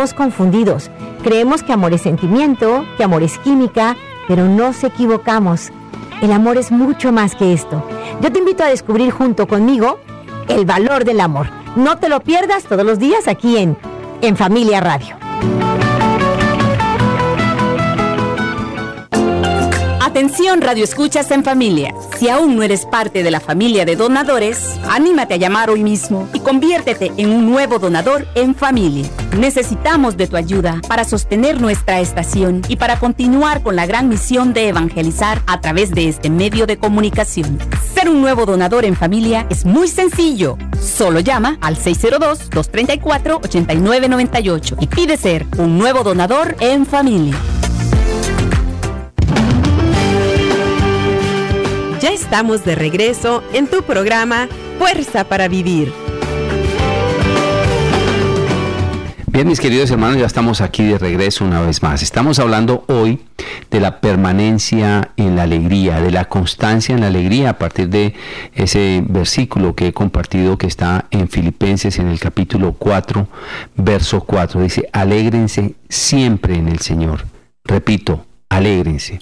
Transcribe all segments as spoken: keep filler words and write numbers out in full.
estamos confundidos. Creemos que amor es sentimiento, que amor es química, pero nos equivocamos. El amor es mucho más que esto. Yo te invito a descubrir junto conmigo el valor del amor. No te lo pierdas todos los días aquí en, en Familia Radio. Atención, Radio Escuchas en Familia. Si aún no eres parte de la familia de donadores, anímate a llamar hoy mismo y conviértete en un nuevo donador en familia. Necesitamos de tu ayuda para sostener nuestra estación y para continuar con la gran misión de evangelizar a través de este medio de comunicación. Ser un nuevo donador en familia es muy sencillo. Solo llama al seis cero dos, dos tres cuatro, ocho nueve nueve ocho y pide ser un nuevo donador en familia. Ya estamos de regreso en tu programa Fuerza para Vivir. Bien, mis queridos hermanos, ya estamos aquí de regreso una vez más. Estamos hablando hoy de la permanencia en la alegría, de la constancia en la alegría, a partir de ese versículo que he compartido que está en Filipenses en el capítulo cuatro, verso cuatro. Dice, alégrense siempre en el Señor. Repito, alégrense.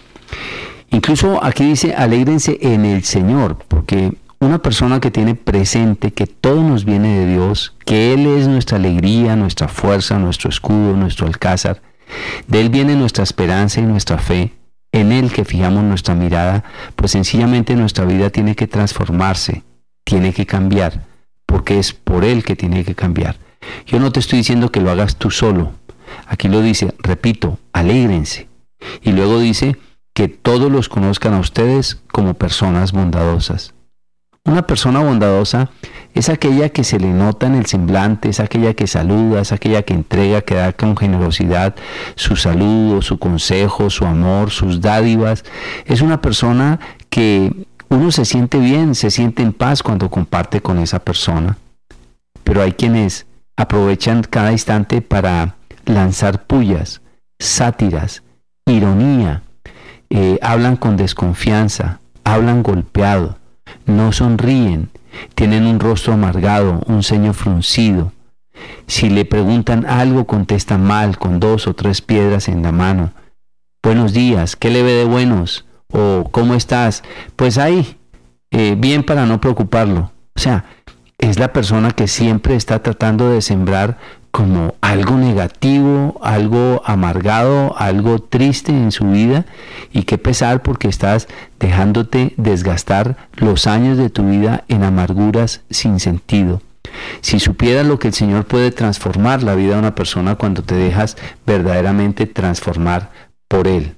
Incluso aquí dice, alégrense en el Señor, porque una persona que tiene presente que todo nos viene de Dios, que Él es nuestra alegría, nuestra fuerza, nuestro escudo, nuestro alcázar, de Él viene nuestra esperanza y nuestra fe, en Él que fijamos nuestra mirada, pues sencillamente nuestra vida tiene que transformarse, tiene que cambiar, porque es por Él que tiene que cambiar. Yo no te estoy diciendo que lo hagas tú solo, aquí lo dice, repito, alégrense, y luego dice, que todos los conozcan a ustedes como personas bondadosas. Una persona bondadosa es aquella que se le nota en el semblante, es aquella que saluda, es aquella que entrega, que da con generosidad su saludo, su consejo, su amor, sus dádivas. Es una persona que uno se siente bien, se siente en paz cuando comparte con esa persona. Pero hay quienes aprovechan cada instante para lanzar pullas, sátiras, ironía, Eh, hablan con desconfianza, hablan golpeado, no sonríen, tienen un rostro amargado, un ceño fruncido. Si le preguntan algo, contestan mal, con dos o tres piedras en la mano. Buenos días, ¿qué le ve de buenos? O ¿cómo estás? Pues ahí, eh, bien para no preocuparlo. O sea, es la persona que siempre está tratando de sembrar como algo negativo, algo amargado, algo triste en su vida, y qué pesar porque estás dejándote desgastar los años de tu vida en amarguras sin sentido. Si supieras lo que el Señor puede transformar la vida de una persona cuando te dejas verdaderamente transformar por Él.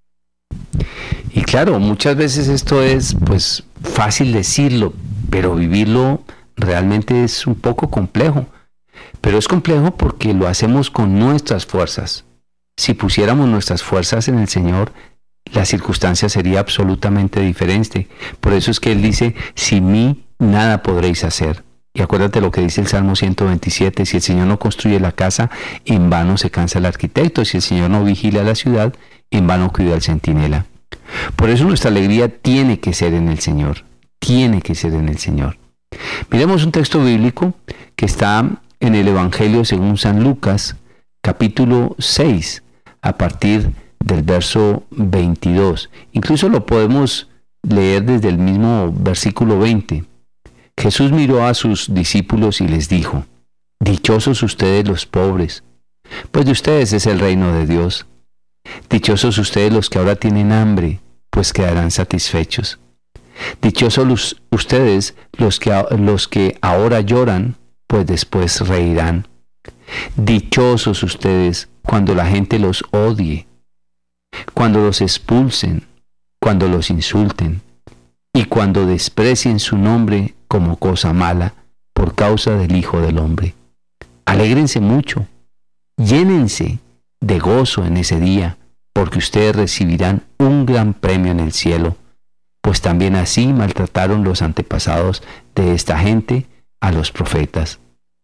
Y claro, muchas veces esto es pues fácil decirlo, pero vivirlo realmente es un poco complejo. Pero es complejo porque lo hacemos con nuestras fuerzas. Si pusiéramos nuestras fuerzas en el Señor, la circunstancia sería absolutamente diferente. Por eso es que Él dice, sin mí nada podréis hacer. Y acuérdate lo que dice el Salmo ciento veintisiete, si el Señor no construye la casa, en vano se cansa el arquitecto. Si el Señor no vigila la ciudad, en vano cuida el centinela. Por eso nuestra alegría tiene que ser en el Señor. Tiene que ser en el Señor. Miremos un texto bíblico que está en el Evangelio según San Lucas, capítulo seis, a partir del verso veintidós. Incluso lo podemos leer desde el mismo versículo veinte. Jesús miró a sus discípulos y les dijo, dichosos ustedes los pobres, pues de ustedes es el reino de Dios. Dichosos ustedes los que ahora tienen hambre, pues quedarán satisfechos. Dichosos los, ustedes los que, los que ahora lloran, pues después reirán. Dichosos ustedes cuando la gente los odie, cuando los expulsen, cuando los insulten y cuando desprecien su nombre como cosa mala por causa del Hijo del Hombre. Alégrense mucho, llénense de gozo en ese día, porque ustedes recibirán un gran premio en el cielo, pues también así maltrataron los antepasados de esta gente a los profetas.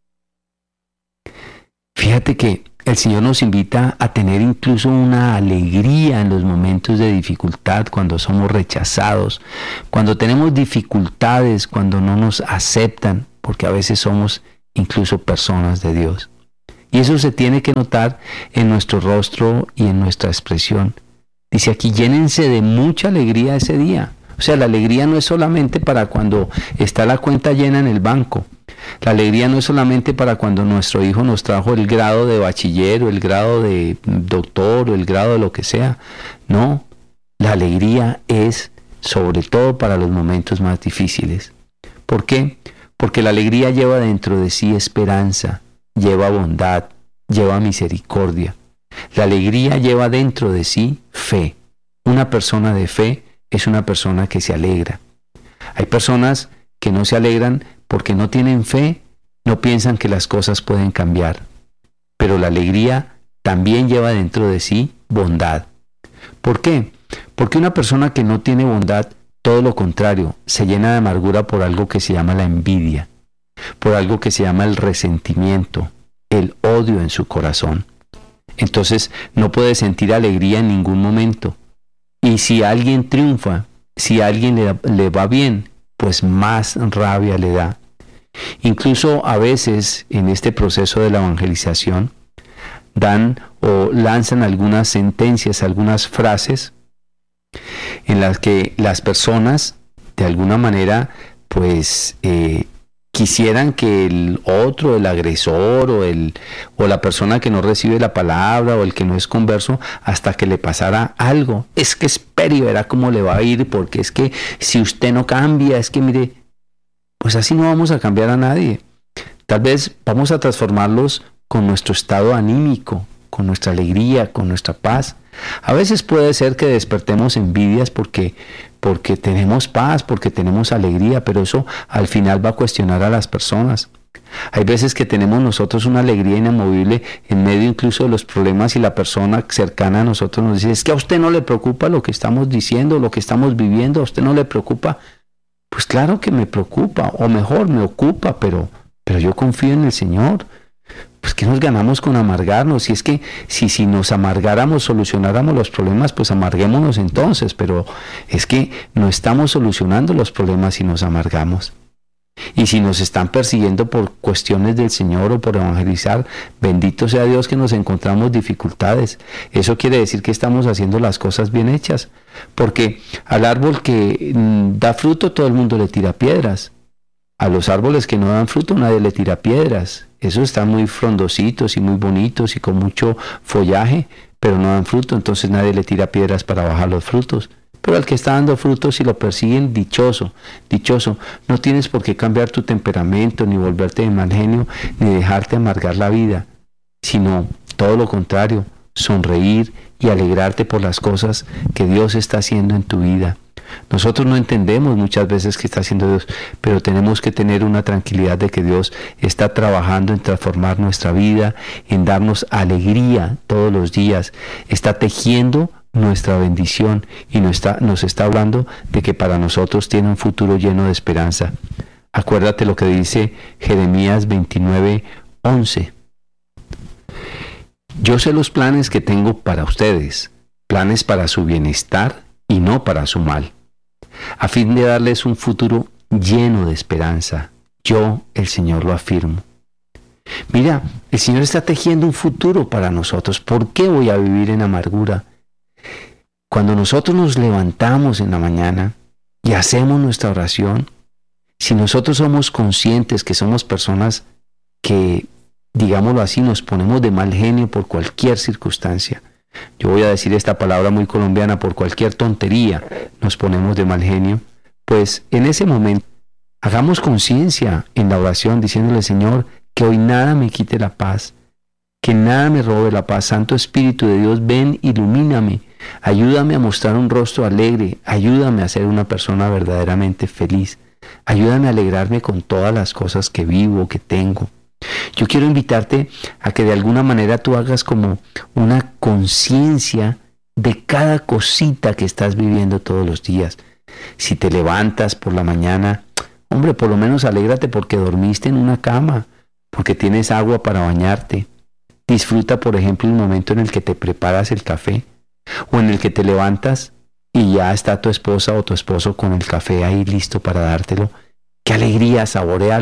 Fíjate que el Señor nos invita a tener incluso una alegría en los momentos de dificultad, cuando somos rechazados, cuando tenemos dificultades, cuando no nos aceptan, porque a veces somos incluso personas de Dios. Y eso se tiene que notar en nuestro rostro y en nuestra expresión. Dice aquí, llénense de mucha alegría ese día. O sea, la alegría no es solamente para cuando está la cuenta llena en el banco. La alegría no es solamente para cuando nuestro hijo nos trajo el grado de bachiller o el grado de doctor o el grado de lo que sea. No, la alegría es sobre todo para los momentos más difíciles. ¿Por qué? Porque la alegría lleva dentro de sí esperanza, lleva bondad, lleva misericordia. La alegría lleva dentro de sí fe. Una persona de fe es una persona que se alegra. Hay personas que no se alegran porque no tienen fe, no piensan que las cosas pueden cambiar. Pero la alegría también lleva dentro de sí bondad. ¿Por qué? Porque una persona que no tiene bondad, todo lo contrario, se llena de amargura por algo que se llama la envidia, por algo que se llama el resentimiento, el odio en su corazón. Entonces no puede sentir alegría en ningún momento. Y si alguien triunfa, si a alguien le, le va bien, pues más rabia le da. Incluso a veces en este proceso de la evangelización dan o lanzan algunas sentencias, algunas frases en las que las personas de alguna manera pues eh, quisieran que el otro, el agresor o, el, o la persona que no recibe la palabra o el que no es converso, hasta que le pasara algo. Es que espere y verá cómo le va a ir, porque es que si usted no cambia, es que mire, pues así no vamos a cambiar a nadie. Tal vez vamos a transformarlos con nuestro estado anímico, con nuestra alegría, con nuestra paz. A veces puede ser que despertemos envidias porque, porque tenemos paz, porque tenemos alegría, pero eso al final va a cuestionar a las personas. Hay veces que tenemos nosotros una alegría inamovible en medio incluso de los problemas y la persona cercana a nosotros nos dice, es que a usted no le preocupa lo que estamos diciendo, lo que estamos viviendo, a usted no le preocupa. Pues claro que me preocupa, o mejor me ocupa, pero, pero yo confío en el Señor. Pues ¿qué nos ganamos con amargarnos? Si es que si, si nos amargáramos, solucionáramos los problemas, pues amarguémonos entonces, pero es que no estamos solucionando los problemas si nos amargamos. Y si nos están persiguiendo por cuestiones del Señor o por evangelizar, bendito sea Dios que nos encontramos dificultades. Eso quiere decir que estamos haciendo las cosas bien hechas, porque al árbol que da fruto todo el mundo le tira piedras. A los árboles que no dan fruto nadie le tira piedras. Esos están muy frondositos y muy bonitos y con mucho follaje, pero no dan fruto, entonces nadie le tira piedras para bajar los frutos. Pero al que está dando frutos, si lo persiguen, dichoso, dichoso. No tienes por qué cambiar tu temperamento, ni volverte de mal genio, ni dejarte amargar la vida, sino todo lo contrario, sonreír y alegrarte por las cosas que Dios está haciendo en tu vida. Nosotros no entendemos muchas veces qué está haciendo Dios, pero tenemos que tener una tranquilidad de que Dios está trabajando en transformar nuestra vida, en darnos alegría todos los días, está tejiendo nuestra bendición y nos está, nos está hablando de que para nosotros tiene un futuro lleno de esperanza. Acuérdate lo que dice Jeremías veintinueve, once. Yo sé los planes que tengo para ustedes, planes para su bienestar y no para su mal, a fin de darles un futuro lleno de esperanza. Yo, el Señor, lo afirmo. Mira, el Señor está tejiendo un futuro para nosotros. ¿Por qué voy a vivir en amargura? Cuando nosotros nos levantamos en la mañana y hacemos nuestra oración, si nosotros somos conscientes que somos personas que, digámoslo así, nos ponemos de mal genio por cualquier circunstancia, yo voy a decir esta palabra muy colombiana, por cualquier tontería nos ponemos de mal genio, pues en ese momento hagamos conciencia en la oración diciéndole, Señor, que hoy nada me quite la paz, que nada me robe la paz. Santo Espíritu de Dios, ven, ilumíname, ayúdame a mostrar un rostro alegre, ayúdame a ser una persona verdaderamente feliz, ayúdame a alegrarme con todas las cosas que vivo, que tengo. Yo quiero invitarte a que de alguna manera tú hagas como una conciencia de cada cosita que estás viviendo todos los días. Si te levantas por la mañana, hombre, por lo menos alégrate porque dormiste en una cama, porque tienes agua para bañarte. Disfruta, por ejemplo, el momento en el que te preparas el café o en el que te levantas y ya está tu esposa o tu esposo con el café ahí listo para dártelo. ¡Qué alegría! Saboréalo.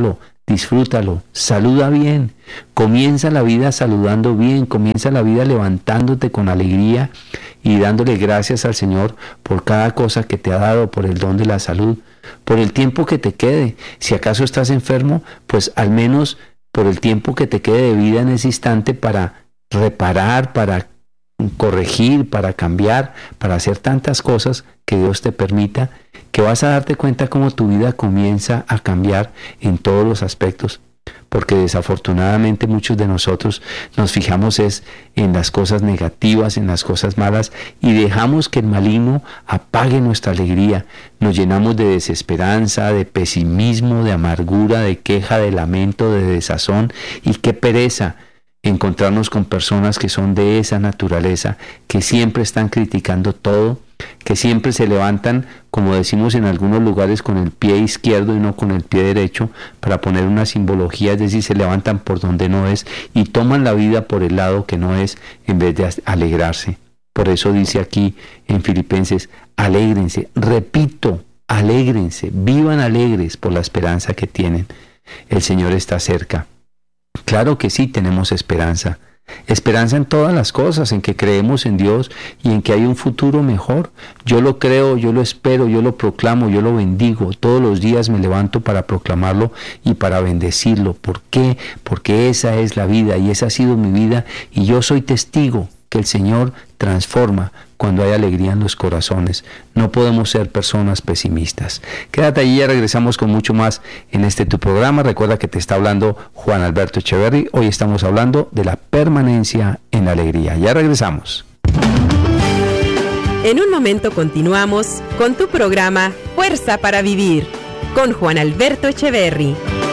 disfrútalo, saluda bien, comienza la vida saludando bien, comienza la vida levantándote con alegría y dándole gracias al Señor por cada cosa que te ha dado, por el don de la salud, por el tiempo que te quede. Si acaso estás enfermo, pues al menos por el tiempo que te quede de vida en ese instante para reparar, para corregir, para cambiar, para hacer tantas cosas que Dios te permita, que vas a darte cuenta cómo tu vida comienza a cambiar en todos los aspectos, porque desafortunadamente muchos de nosotros nos fijamos es en las cosas negativas, en las cosas malas, y dejamos que el maligno apague nuestra alegría. Nos llenamos de desesperanza, de pesimismo, de amargura, de queja, de lamento, de desazón, y qué pereza encontrarnos con personas que son de esa naturaleza, que siempre están criticando todo, que siempre se levantan, como decimos en algunos lugares, con el pie izquierdo y no con el pie derecho, para poner una simbología, es decir, se levantan por donde no es y toman la vida por el lado que no es, en vez de alegrarse. Por eso dice aquí en Filipenses, alégrense, repito, alégrense, vivan alegres por la esperanza que tienen. El Señor está cerca. Claro que sí, tenemos esperanza. Esperanza en todas las cosas, en que creemos en Dios y en que hay un futuro mejor. Yo lo creo, yo lo espero, yo lo proclamo, yo lo bendigo. Todos los días me levanto para proclamarlo y para bendecirlo. ¿Por qué? Porque esa es la vida y esa ha sido mi vida, y yo soy testigo que el Señor transforma cuando hay alegría en los corazones. No podemos ser personas pesimistas. Quédate allí, ya regresamos con mucho más en este tu programa. Recuerda que te está hablando Juan Alberto Echeverry. Hoy estamos hablando de la permanencia en la alegría. Ya regresamos. En un momento continuamos con tu programa Fuerza para Vivir con Juan Alberto Echeverry.